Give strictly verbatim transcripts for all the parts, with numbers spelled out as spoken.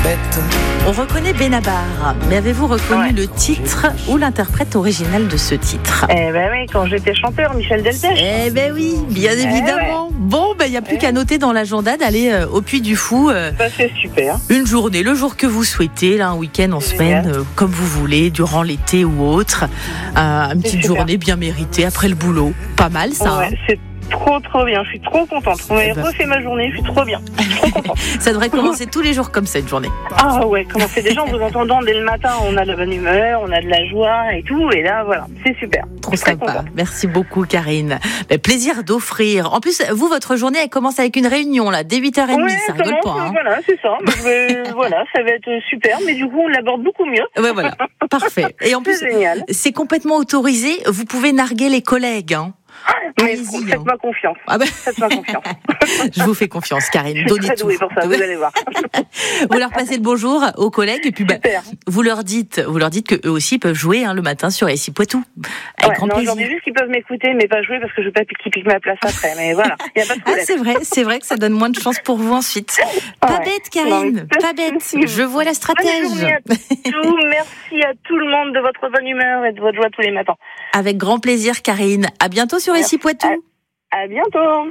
bête. On reconnaît Benabar, mais avez-vous reconnu Ouais. le titre ou l'interprète original de ce titre? Eh ben oui, quand j'étais chanteur, Michel Delpech. Eh ben oui, bien évidemment. Bon, ben il n'y a plus Eh. qu'à noter dans l'agenda d'aller euh, au Puy du Fou euh, Ça, c'est super. une journée, le jour que vous souhaitez, là, un week-end, en C'est semaine, génial. euh, comme vous voulez, durant l'été ou autre. Euh, une petite super. journée bien méritée après le boulot. Pas mal ça. Ouais, hein. c'est trop trop bien. Je suis trop contente. On m'a Eh ben. refait ma journée. Je suis trop bien. Je suis trop contente. Ça devrait commencer tous les jours comme ça, une journée. Ah ouais, comment c'est déjà en vous entendant dès le matin, on a de la bonne humeur, on a de la joie et tout. Et là, voilà, c'est super. Trop Je suis très sympa. contente. Merci beaucoup, Karine. Mais plaisir d'offrir. En plus, vous, votre journée, elle commence avec une réunion, là, dès huit heures trente. Ouais, Ça rigole comment, pas, hein. Voilà, c'est ça. Mais je vais- voilà, ça va être super. Mais du coup, on l'aborde beaucoup mieux. Ouais, voilà. Parfait. Et en plus, C'est génial. c'est complètement autorisé. Vous pouvez narguer les collègues, hein. Mais Allez-y, faites-moi confiance. Ah ben, Faites-moi confiance. je vous fais confiance, Je Karine. suis Donnez très tout. douée pour ça, vous allez voir. Vous leur passez le bonjour aux collègues et puis bah, Super. vous leur dites, vous leur dites que eux aussi peuvent jouer hein, le matin sur R S I Poitou. Avec Ouais, grand non, plaisir. j'en dis juste qu'ils peuvent m'écouter, mais pas jouer parce que je veux pas qu'ils piquent ma place après. Mais voilà, il n'y a pas de Ah, problème. c'est vrai, c'est vrai que ça donne moins de chance pour vous ensuite. Pas Ouais. bête, Non, Karine, mais pas bête. Je vois la Bonne stratège. journée à tous. Merci à tout le monde de votre bonne humeur et de votre joie tous les matins. Avec grand plaisir, Karine. À bientôt sur R S I Poitou. À bientôt.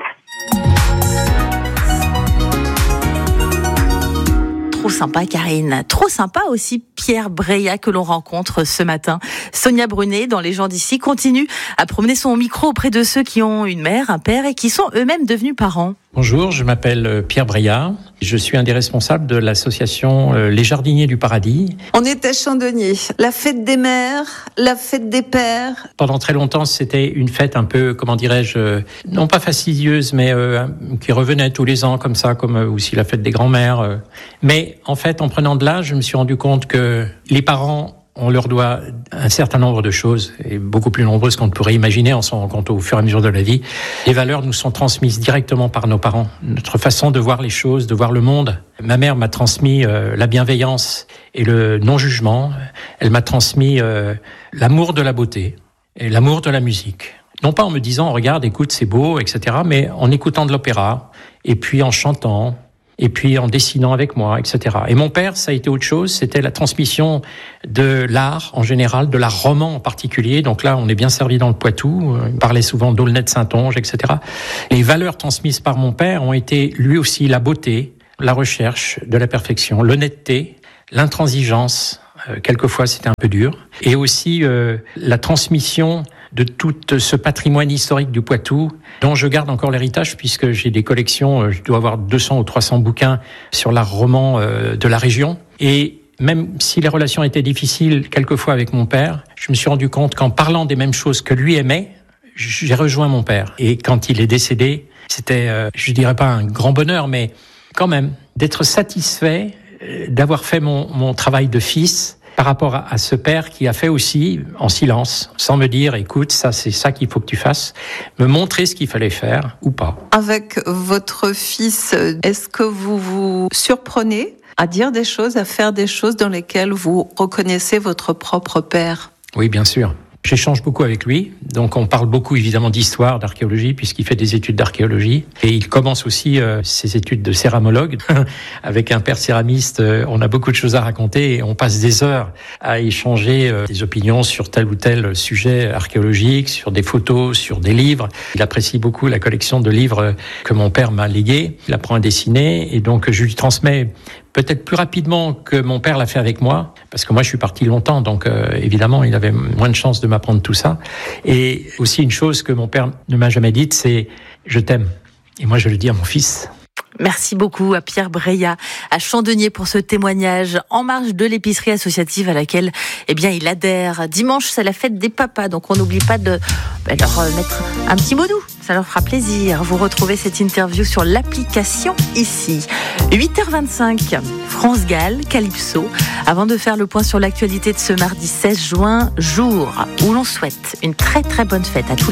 Trop sympa, Karine. Trop sympa aussi, Pierre Breillat, que l'on rencontre ce matin. Sonia Brunet, dans Les gens d'ici, continue à promener son micro auprès de ceux qui ont une mère, un père et qui sont eux-mêmes devenus parents. Bonjour, je m'appelle Pierre Breillat. Je suis un des responsables de l'association euh, Les Jardiniers du Paradis. On est à Chandonnier, la fête des mères, la fête des pères. Pendant très longtemps, c'était une fête un peu, comment dirais-je, euh, non pas fastidieuse, mais euh, qui revenait tous les ans comme ça, comme euh, aussi la fête des grands-mères. euh. Mais en fait, en prenant de l'âge, je me suis rendu compte que les parents, on leur doit un certain nombre de choses, et beaucoup plus nombreuses qu'on ne pourrait imaginer en s'en rendant compte au fur et à mesure de la vie. Les valeurs nous sont transmises directement par nos parents. Notre façon de voir les choses, de voir le monde. Ma mère m'a transmis euh, la bienveillance et le non-jugement. Elle m'a transmis euh, l'amour de la beauté et l'amour de la musique. Non pas en me disant, regarde, écoute, c'est beau, et cetera, mais en écoutant de l'opéra, et puis en chantant, et puis en dessinant avec moi, et cetera. Et mon père, ça a été autre chose, c'était la transmission de l'art en général, de l'art roman en particulier. Donc là, on est bien servi dans le Poitou, il parlait souvent d'Aulnay de Saintonge, et cetera. Les valeurs transmises par mon père ont été lui aussi la beauté, la recherche de la perfection, l'honnêteté, l'intransigeance, euh, quelquefois c'était un peu dur, et aussi euh, la transmission de tout ce patrimoine historique du Poitou, dont je garde encore l'héritage, puisque j'ai des collections, je dois avoir deux cents ou trois cents bouquins sur l'art roman euh, de la région. Et même si les relations étaient difficiles quelquefois avec mon père, je me suis rendu compte qu'en parlant des mêmes choses que lui aimait, j'ai rejoint mon père. Et quand il est décédé, c'était, euh, je dirais pas un grand bonheur, mais quand même, d'être satisfait euh, d'avoir fait mon, mon travail de fils, par rapport à, à ce père qui a fait aussi, en silence, sans me dire, écoute, ça c'est ça qu'il faut que tu fasses, me montrer ce qu'il fallait faire ou pas. Avec votre fils, est-ce que vous vous surprenez à dire des choses, à faire des choses dans lesquelles vous reconnaissez votre propre père ? Oui, bien sûr. J'échange beaucoup avec lui, donc on parle beaucoup évidemment d'histoire, d'archéologie, puisqu'il fait des études d'archéologie. Et il commence aussi euh, ses études de céramologue. Avec un père céramiste, euh, on a beaucoup de choses à raconter et on passe des heures à échanger euh, des opinions sur tel ou tel sujet archéologique, sur des photos, sur des livres. Il apprécie beaucoup la collection de livres que mon père m'a légué. Il apprend à dessiner et donc je lui transmets peut-être plus rapidement que mon père l'a fait avec moi, parce que moi je suis parti longtemps, donc euh, évidemment il avait moins de chance de m'apprendre tout ça. Et aussi une chose que mon père ne m'a jamais dite, c'est « je t'aime ». Et moi je le dis à mon fils. Merci beaucoup à Pierre Breillat, à Chandonnier pour ce témoignage en marge de l'épicerie associative à laquelle eh bien, il adhère. Dimanche, c'est la fête des papas, donc on n'oublie pas de bah, leur mettre un petit mot doux. Ça leur fera plaisir. Vous retrouvez cette interview sur l'application ici. huit heures vingt-cinq, France Gall, Calypso. Avant de faire le point sur l'actualité de ce mardi seize juin, jour où l'on souhaite une très très bonne fête à tous les